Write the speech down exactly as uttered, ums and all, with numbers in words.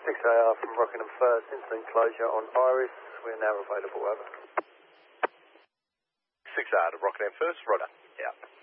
six A R from Rockingham First, incident closure on Iris. We're now available, over. six A R to Rockingham First, Roger. Yeah.